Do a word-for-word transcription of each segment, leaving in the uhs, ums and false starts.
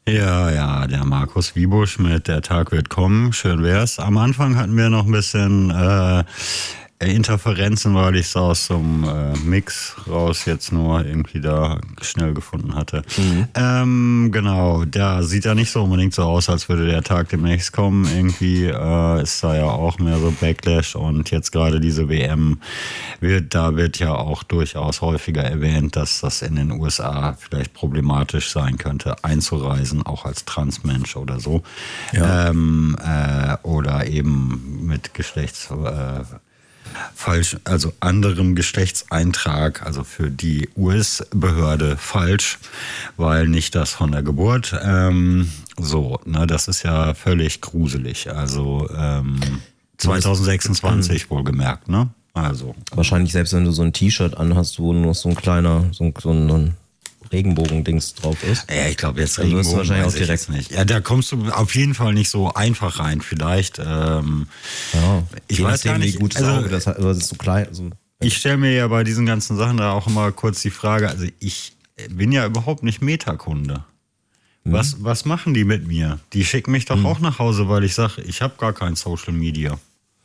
Ja, ja, der Markus Wiebusch mit Der Tag wird kommen, schön wär's. Am Anfang hatten wir noch ein bisschen äh, Interferenzen, weil ich es aus so einem äh, Mix raus jetzt nur irgendwie da schnell gefunden hatte. Mhm. Ähm, genau, der sieht ja nicht so unbedingt so aus, als würde der Tag demnächst kommen. Irgendwie äh, ist da ja auch mehr so Backlash und jetzt gerade diese W M, wird, da wird ja auch durchaus häufiger erwähnt, dass das in den U S A vielleicht problematisch sein könnte, einzureisen, auch als Transmensch oder so. Ja. Ähm, äh, oder eben mit Geschlechts... Äh, falsch, also anderem Geschlechtseintrag, also für die U S-Behörde falsch, weil nicht das von der Geburt. Ähm, so, ne, das ist ja völlig gruselig. Also ähm, zwanzig sechsundzwanzig wohlgemerkt, ne? Also wahrscheinlich selbst wenn du so ein T-Shirt anhast, wo nur so ein kleiner, so ein, so ein Regenbogen-Dings drauf ist. Ja, ich glaube jetzt Regenbogen du wahrscheinlich auch direkt jetzt nicht. Ja, da kommst du auf jeden Fall nicht so einfach rein. Vielleicht. Ähm, ja. Ich weiß gar nicht, wie gut also, Auge, das, also das ist so klein. So. Ich stelle mir ja bei diesen ganzen Sachen da auch immer kurz die Frage. Also ich bin ja überhaupt nicht Metakunde. Hm. Was was machen die mit mir? Die schicken mich doch hm. auch nach Hause, weil ich sage, ich habe gar kein Social Media.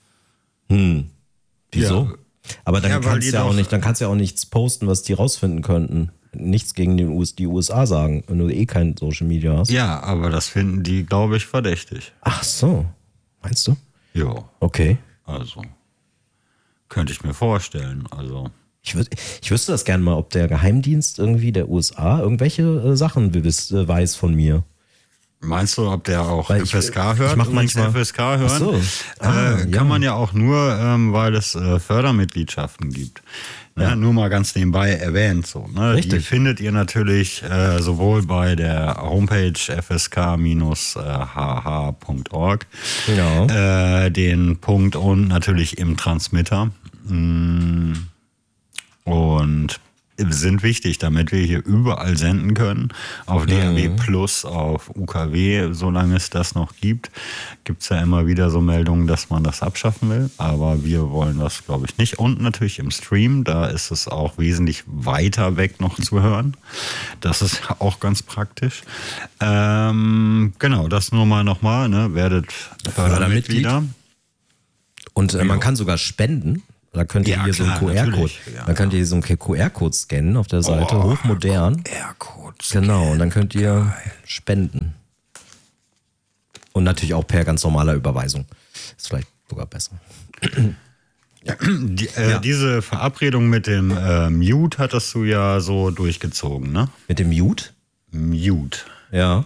Hm. Wieso? Ja. Aber dann ja, kannst du ja auch nicht, dann kannst du ja auch nichts posten, was die rausfinden könnten. Nichts gegen den U S, die U S A sagen, wenn du eh kein Social Media hast. Ja, aber das finden die, glaube ich, verdächtig. Ach so, meinst du? Ja. Okay. Also, könnte ich mir vorstellen. Also Ich, würd, ich wüsste das gerne mal, ob der Geheimdienst irgendwie der U S A irgendwelche äh, Sachen gewiss, äh, weiß von mir. Meinst du, ob der auch weil F S K ich, hört? Ich mach manchmal F S K hören. Ach so. Ah, äh, kann ja. man ja auch nur, ähm, weil es äh, Fördermitgliedschaften gibt. Ne? Ja. Nur mal ganz nebenbei erwähnt. So, ne? Richtig. Die findet ihr natürlich äh, sowohl bei der Homepage f s k h h punkt org, genau. äh, den Punkt und natürlich im Transmitter. Und sind wichtig, damit wir hier überall senden können. Auf D A B Plus, auf U K W, solange es das noch gibt, gibt es ja immer wieder so Meldungen, dass man das abschaffen will. Aber wir wollen das, glaube ich, nicht. Und natürlich im Stream, da ist es auch wesentlich weiter weg noch zu hören. Das ist auch ganz praktisch. Ähm, genau, das nur mal nochmal, ne? Werdet Fördermitglieder. Und äh, man kann sogar spenden. Da könnt ihr ja, hier klar, so einen Q R-Code, ja, dann könnt ihr hier so einen Q R-Code scannen auf der Seite, oh, hochmodern. Q R-Code. Genau, und dann könnt ihr Geil. spenden. Und natürlich auch per ganz normaler Überweisung. Ist vielleicht sogar besser. Ja, die, äh, ja. Diese Verabredung mit dem äh, Mute hattest du ja so durchgezogen, ne? Mit dem Mute? Mute. Ja.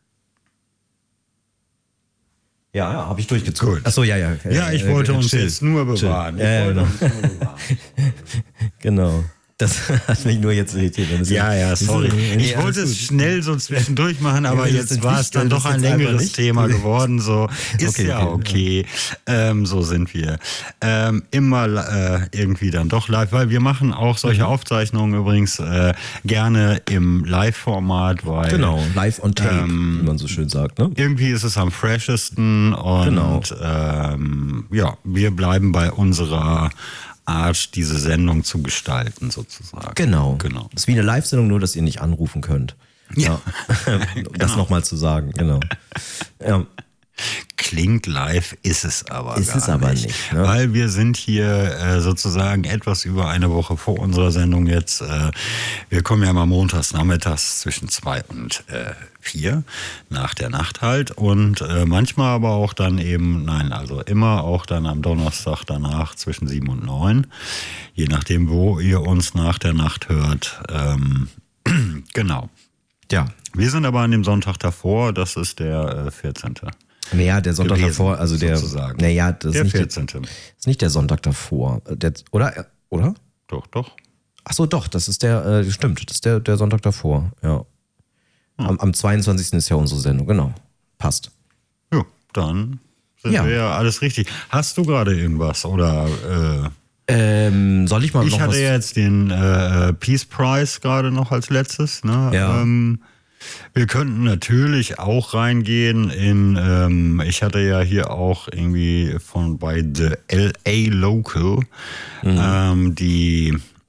Ja, ja, habe ich durchgezogen. Gut. Achso, ja, ja. Ja, ich wollte äh, uns chill. jetzt nur bewahren. Ich ja, wollte genau. uns nur bewahren. Genau. Das hat mich nur jetzt irritiert. Ja, ja, sorry. Ich ja, wollte es schnell so zwischendurch machen, aber ja, jetzt war es dann doch ein längeres Thema geworden. So ist okay, ja okay. okay. Ähm, so sind wir. Ähm, immer äh, irgendwie dann doch live, weil wir machen auch solche mhm. Aufzeichnungen übrigens äh, gerne im Live-Format, weil genau, live on tape, ähm, wie man so schön sagt. Ne? Irgendwie ist es am freshesten und genau. ähm, ja, wir bleiben bei unserer Art, diese Sendung zu gestalten, sozusagen. Genau. genau. Das ist wie eine Live-Sendung, nur dass ihr nicht anrufen könnt. Ja. ja. Um das genau. nochmal zu sagen, genau. Ja. Klingt live, ist es aber ist gar es aber nicht. nicht ne? Weil wir sind hier äh, sozusagen etwas über eine Woche vor unserer Sendung jetzt. Äh, wir kommen ja mal montags nachmittags zwischen zwei und äh, vier nach der Nacht halt. Und äh, manchmal aber auch dann eben, nein, also immer auch dann am Donnerstag danach zwischen sieben und neun. Je nachdem, wo ihr uns nach der Nacht hört. Ähm, genau. Ja. Wir sind aber an dem Sonntag davor, das ist der äh, vierzehnte Naja, der Sonntag gewesen, davor, also der, sozusagen. Naja, das der ist nicht vierzehnte Der, ist nicht der Sonntag davor, der, oder? Oder? Doch, doch. Ach so, doch, das ist der, äh, stimmt, das ist der, der Sonntag davor, ja. Hm. Am, am zweiundzwanzigsten ist ja unsere Sendung, genau. Passt. Ja, dann sind ja. wir ja alles richtig. Hast du gerade irgendwas oder? Äh, ähm, soll ich mal ich noch hatte was? jetzt den äh, Peace Prize gerade noch als letztes, ne? Ja. Ähm, wir könnten natürlich auch reingehen in, ähm, ich hatte ja hier auch irgendwie von bei The L A Local, mhm. ähm, die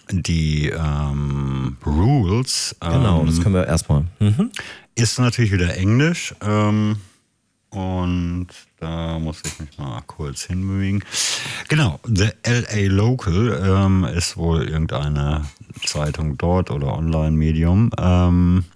die ähm, Rules. Ähm, Genau, das können wir erstmal. Mhm. Ist natürlich wieder Englisch. Ähm, und da muss ich mich mal kurz hinbewegen. Genau, The L A Local ähm, ist wohl irgendeine Zeitung dort oder Online-Medium. Ähm,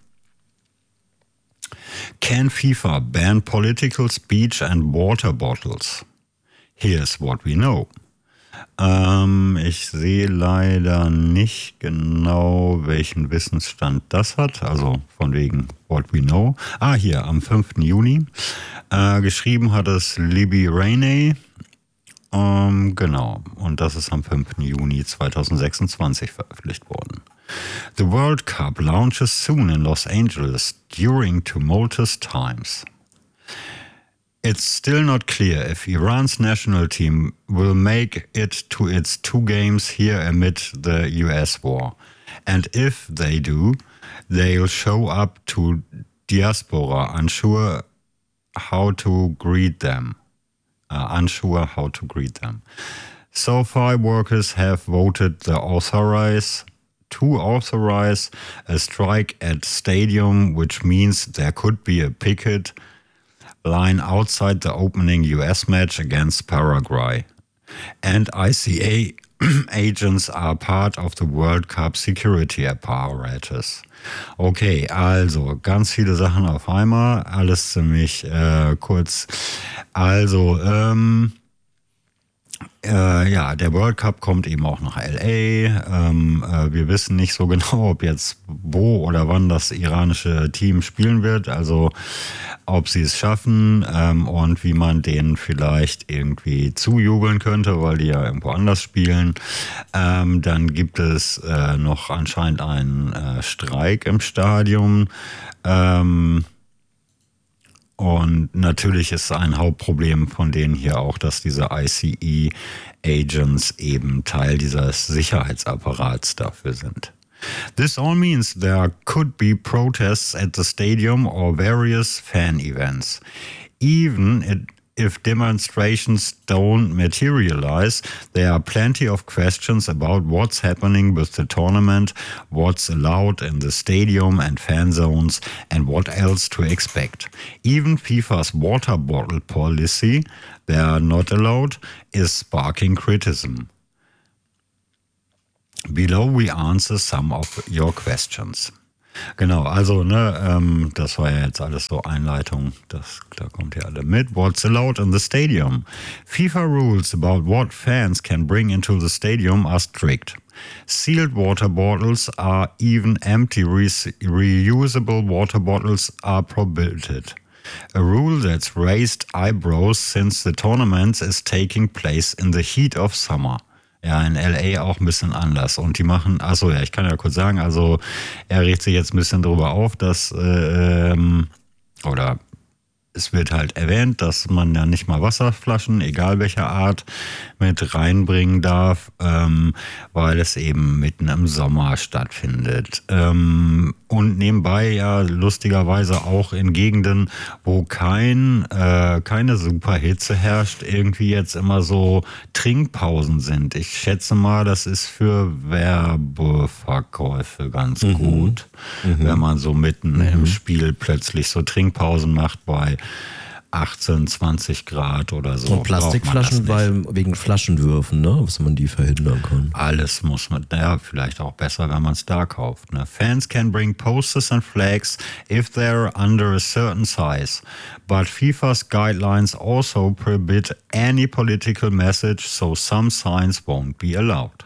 Can FIFA ban political speech and water bottles? Here's what we know. Ähm, ich sehe leider nicht genau, welchen Wissensstand das hat. Also von wegen what we know. Ah, hier, am fünften Juni. Äh, geschrieben hat es Libby Rainey. Ähm, genau. Und das ist am fünften Juni zweitausendsechsundzwanzig veröffentlicht worden. The World Cup launches soon in Los Angeles during tumultuous times. It's still not clear if Iran's national team will make it to its two games here amid the U S war. And if they do, they'll show up to diaspora unsure how to greet them. Uh, unsure how to greet them. So far, workers have voted the authorize to authorize a strike at stadium, which means there could be a picket line outside the opening U S match against Paraguay. And I C A agents are part of the World Cup security apparatus. Okay, also ganz viele Sachen auf einmal, alles ziemlich äh, kurz. Also, ähm, Äh, ja, der World Cup kommt eben auch nach L A. Ähm, äh, wir wissen nicht so genau, ob jetzt wo oder wann das iranische Team spielen wird. Also ob sie es schaffen ähm, und wie man denen vielleicht irgendwie zujubeln könnte, weil die ja irgendwo anders spielen. Ähm, dann gibt es äh, noch anscheinend einen äh, Streik im Stadion. Ähm, Und natürlich ist ein Hauptproblem von denen hier auch, dass diese I C E-Agents eben Teil dieses Sicherheitsapparats dafür sind. This all means there could be protests at the stadium or various fan events. Even it, if demonstrations don't materialize, there are plenty of questions about what's happening with the tournament, what's allowed in the stadium and fan zones, and what else to expect. Even FIFA's water bottle policy, they are not allowed, is sparking criticism. Below we answer some of your questions. Genau, also ne, ähm, das war ja jetzt alles so Einleitung, das, da kommt ja alle mit. What's allowed in the stadium? FIFA rules about what fans can bring into the stadium are strict. Sealed water bottles are even empty re- reusable water bottles are prohibited. A rule that's raised eyebrows since the tournament is taking place in the heat of summer. Ja, in L A auch ein bisschen anders. Und die machen, achso, ja, ich kann ja kurz sagen, also er regt sich jetzt ein bisschen darüber auf, dass, äh, ähm, oder es wird halt erwähnt, dass man ja nicht mal Wasserflaschen, egal welcher Art, mit reinbringen darf, ähm, weil es eben mitten im Sommer stattfindet. Ähm, und nebenbei ja lustigerweise auch in Gegenden, wo kein, äh, keine Superhitze herrscht, irgendwie jetzt immer so Trinkpausen sind. Ich schätze mal, das ist für Werbeverkäufe ganz mhm. gut, mhm. wenn man so mitten mhm. im Spiel plötzlich so Trinkpausen macht bei achtzehn, zwanzig Grad oder so. Und Plastikflaschen, weil wegen Flaschenwürfen, ne, was man die verhindern kann. Alles muss man, ja, vielleicht auch besser, wenn man es da kauft. Ne? Fans can bring posters and flags if they're under a certain size, but FIFA's guidelines also prohibit any political message, so some signs won't be allowed.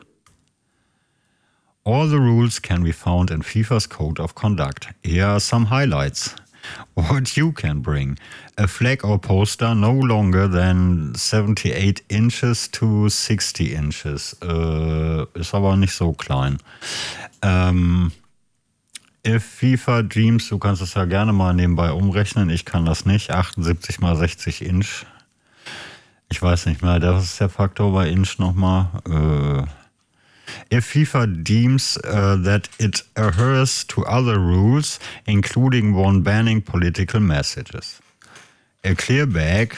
All the rules can be found in FIFA's Code of Conduct. Here are some highlights. What you can bring. A flag or poster no longer than seventy-eight inches to sixty inches. Äh, ist aber nicht so klein. Ähm, if FIFA Dreams, du kannst es ja gerne mal nebenbei umrechnen, ich kann das nicht. achtundsiebzig mal sechzig Inch. Ich weiß nicht mehr, das ist der Faktor bei Inch nochmal. Äh, If FIFA deems uh, that it adheres to other rules, including one banning political messages. A clear bag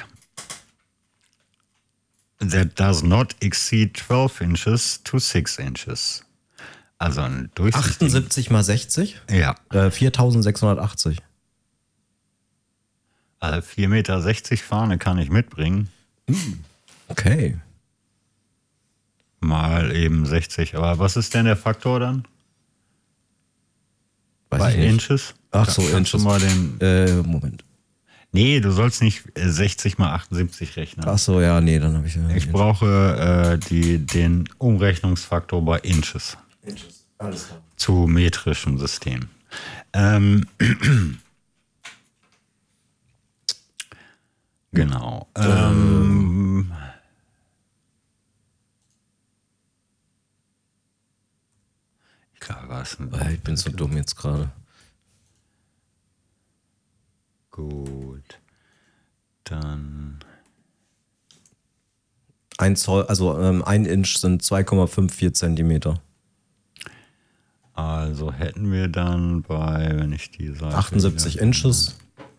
that does not exceed twelve inches to six inches. Also ein durchsichtigen... achtundsiebzig mal sechzig? Ja. Äh, viertausendsechshundertachtzig. Also vier Meter sechzig Fahne kann ich mitbringen. Okay. Mal eben sechzig. Aber was ist denn der Faktor dann? Weiß Bei ich nicht. Inches? Ach so, Kannst du Inches. mal den... Äh, Moment. Nee, du sollst nicht sechzig mal achtundsiebzig rechnen. Ach so, ja, nee, dann habe ich... Äh, Ich brauche äh, die, den Umrechnungsfaktor bei Inches. Inches. Alles klar. Zu metrischen Systemen. Ähm, genau. Ähm, ich glaube, was denn? Ich bin so dumm jetzt gerade. Gut. Dann. Ein Zoll, also ähm, ein Inch sind zwei Komma vierundfünfzig Zentimeter. Also hätten wir dann bei, wenn ich die Seite achtundsiebzig Inches.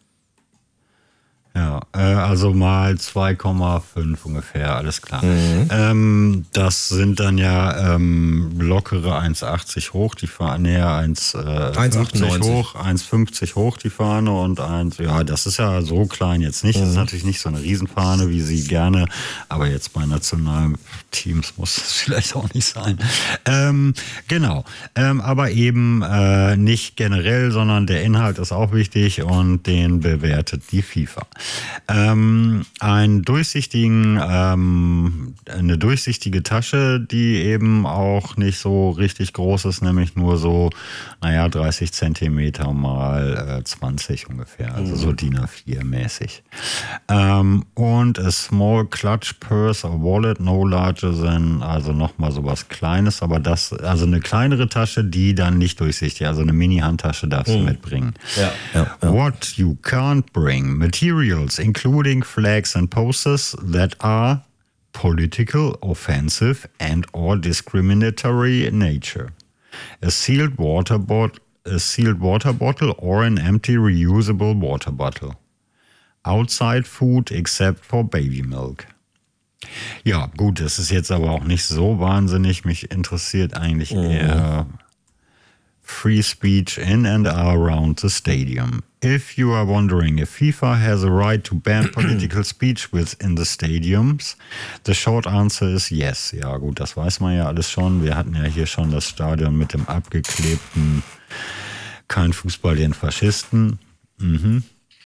Ja, äh, also mal zwei Komma fünf ungefähr, alles klar. Mhm. Ähm, das sind dann ja ähm, lockere eins Komma achtzig hoch, die Fahne, näher eins Komma fünfzig hoch, eins Komma fünfzig hoch die Fahne und eins, ja, das ist ja so klein jetzt nicht. Mhm. Das ist natürlich nicht so eine Riesenfahne, wie sie gerne, aber jetzt bei nationalen Teams muss es vielleicht auch nicht sein. Ähm, genau, ähm, aber eben äh, nicht generell, sondern der Inhalt ist auch wichtig und den bewertet die FIFA. Ähm, einen durchsichtigen, ähm, eine durchsichtige Tasche, die eben auch nicht so richtig groß ist, nämlich nur so, naja, dreißig Zentimeter mal äh, zwanzig ungefähr, also so D I N A vier mäßig. Ähm, und a small clutch purse or wallet, no larger than, also nochmal sowas Kleines, aber das, also eine kleinere Tasche, die dann nicht durchsichtig, also eine Mini-Handtasche darfst du mhm. mitbringen. Ja, ja, ja. What you can't bring, materials including flags and posters that are political, offensive and or discriminatory in nature. A sealed water bottle, a sealed water bottle or an empty reusable water bottle. Outside food except for baby milk. Ja, gut, das ist jetzt aber auch nicht so wahnsinnig. Mich interessiert eigentlich mhm. eher free speech in and around the stadium. If you are wondering if FIFA has a right to ban political speech within the stadiums, the short answer is yes. Ja gut, das weiß man ja alles schon. Wir hatten ja hier schon das Stadion mit dem abgeklebten kein Fußball den Faschisten. Mhm.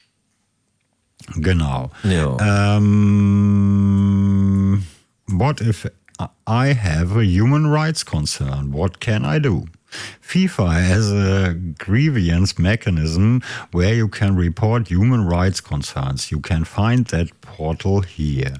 Genau. Ja. Um, what if I have a human rights concern? What can I do? FIFA has a grievance mechanism where you can report human rights concerns. You can find that portal here.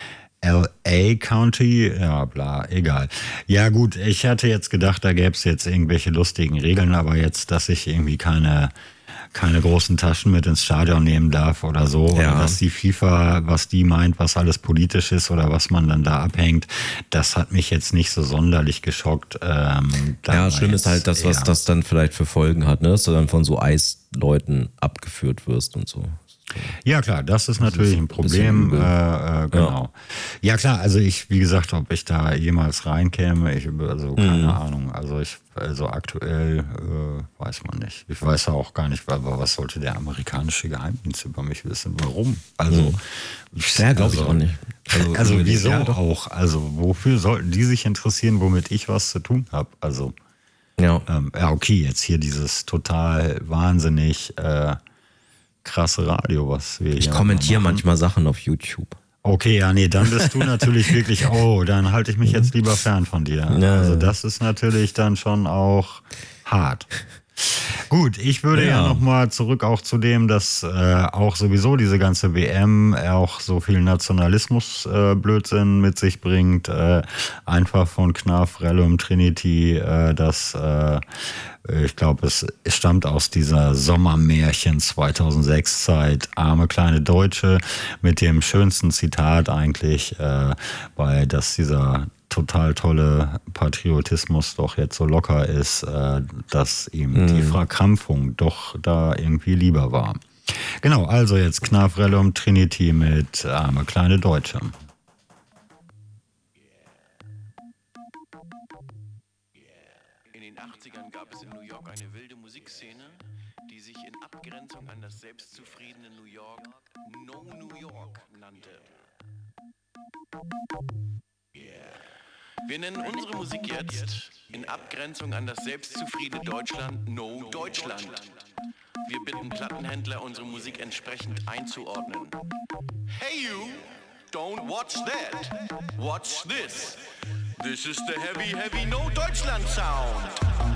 L A County, ja bla, egal. Ja gut, ich hatte jetzt gedacht, da gäbe es jetzt irgendwelche lustigen Regeln, aber jetzt, dass ich irgendwie keine keine großen Taschen mit ins Stadion nehmen darf oder so, ja. Oder dass die FIFA, was die meint, was alles politisch ist oder was man dann da abhängt, das hat mich jetzt nicht so sonderlich geschockt. Ähm, ja, schlimm ist halt das, was eher. Das dann vielleicht für Folgen hat, ne? Dass du dann von so Eisleuten abgeführt wirst und so. Ja klar, das ist natürlich ein Problem. Äh, äh, genau. Ja. ja klar, also ich, wie gesagt, ob ich da jemals reinkäme, ich also keine mhm. Ahnung. Also ich, also aktuell äh, weiß man nicht. Ich weiß ja auch gar nicht, aber was sollte der amerikanische Geheimdienst über mich wissen? Warum? Also mhm. ja, glaube also, ich auch nicht. Also, also wieso ja, auch? Also wofür sollten die sich interessieren, womit ich was zu tun habe? Also ja. Ähm, ja, okay, jetzt hier dieses total wahnsinnig äh, krasse Radio, was wir Ich hier kommentiere manchmal Sachen auf YouTube. Okay, ja, nee, dann bist du natürlich wirklich, oh, dann halte ich mich jetzt lieber fern von dir. Ja, also ja. das ist natürlich dann schon auch hart. Gut, ich würde ja, ja nochmal zurück auch zu dem, dass äh, auch sowieso diese ganze W M auch so viel Nationalismus-Blödsinn äh, mit sich bringt. Äh, einfach von Knarf, Rellum, Trinity, äh, das, äh, ich glaube, es stammt aus dieser Sommermärchen zweitausendsechs Zeit, arme kleine Deutsche, mit dem schönsten Zitat eigentlich, äh, weil das dieser total tolle Patriotismus doch jetzt so locker ist, äh, dass ihm mm. die Verkrampfung doch da irgendwie lieber war. Genau, also jetzt Knarf, Rellum, Trinity mit arme kleine Deutsche. Abgrenzung an das selbstzufriedene New York No New York nannte. Yeah. Wir nennen unsere Musik jetzt in Abgrenzung an das selbstzufriedene Deutschland No Deutschland. Wir bitten Plattenhändler, unsere Musik entsprechend einzuordnen. Hey you, don't watch that. Watch this. This is the heavy, heavy No Deutschland sound.